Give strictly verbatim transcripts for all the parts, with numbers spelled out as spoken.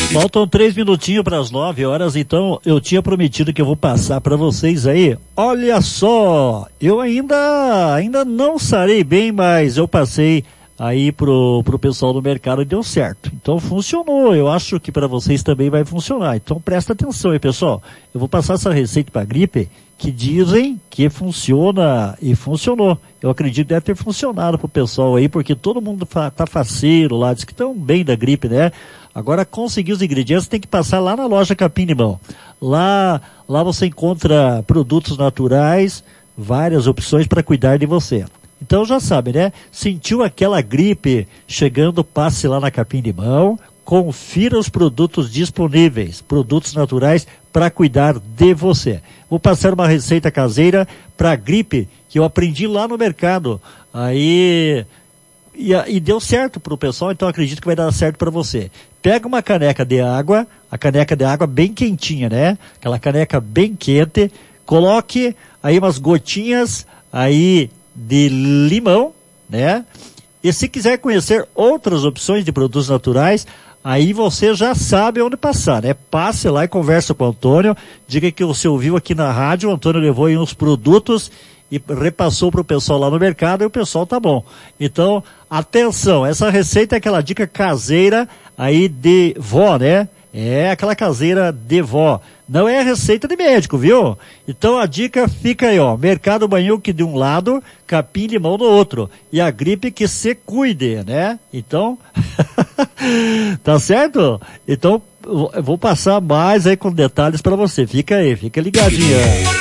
Faltam três minutinhos para as nove horas, então eu tinha prometido que eu vou passar para vocês aí. Olha só, eu ainda, ainda não sarei bem, mas eu passei aí pro, pro pessoal do mercado e deu certo. Então funcionou, eu acho que para vocês também vai funcionar. Então presta atenção aí, pessoal. Eu vou passar essa receita para gripe que dizem que funciona e funcionou. Eu acredito que deve ter funcionado pro pessoal aí, porque todo mundo fa- tá faceiro lá, diz que estão bem da gripe, né? Agora conseguir os ingredientes tem que passar lá na loja Capim Limão. Lá, lá você encontra produtos naturais, várias opções para cuidar de você. Então já sabe, né? Sentiu aquela gripe chegando, passe lá na Capim Limão, confira os produtos disponíveis, produtos naturais para cuidar de você. Vou passar uma receita caseira para gripe que eu aprendi lá no mercado. Aí e, e deu certo para o pessoal, então acredito que vai dar certo para você. Pega uma caneca de água, a caneca de água bem quentinha, né? Aquela caneca bem quente, coloque aí umas gotinhas aí de limão, né? E se quiser conhecer outras opções de produtos naturais, aí você já sabe onde passar, né? Passe lá e conversa com o Antônio, diga que você ouviu aqui na rádio, o Antônio levou aí uns produtos e repassou para o pessoal lá no mercado e o pessoal tá bom. Então, atenção, essa receita é aquela dica caseira aí de vó, né? É aquela caseira de vó. Não é receita de médico, viu? Então a dica fica aí, ó. Mercado Banhuque de um lado, Capim Limão do outro. E a gripe que se cuide, né? Então, tá certo? Então, eu vou passar mais aí com detalhes para você. Fica aí, fica ligadinho.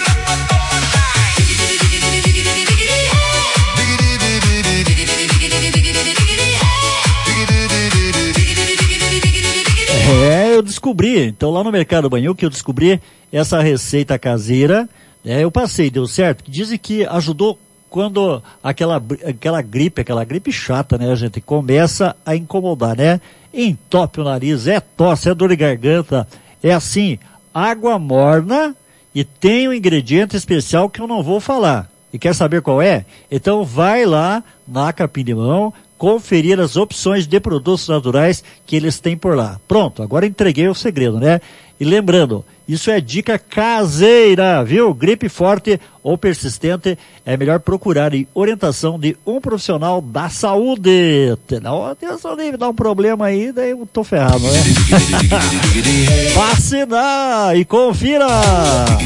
É, eu descobri, então lá no Mercado Banhuque eu descobri essa receita caseira, né, eu passei, deu certo, dizem que ajudou quando aquela, aquela gripe, aquela gripe chata, né, gente, começa a incomodar, né, entope o nariz, é tosse, é dor de garganta, é assim, água morna e tem um ingrediente especial que eu não vou falar, e quer saber qual é? Então vai lá na Capim Limão, conferir as opções de produtos naturais que eles têm por lá. Pronto, agora entreguei o segredo, né? E lembrando, isso é dica caseira, viu? Gripe forte ou persistente, é melhor procurar orientação de um profissional da saúde. Não, atenção, me dá um problema aí, daí eu tô ferrado, né? Vacina e confira!